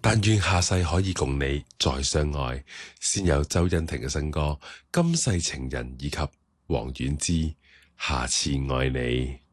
但願下世可以共你再相愛。先有周欣婷嘅新歌《今世情人》以及王菀之《下次愛你》。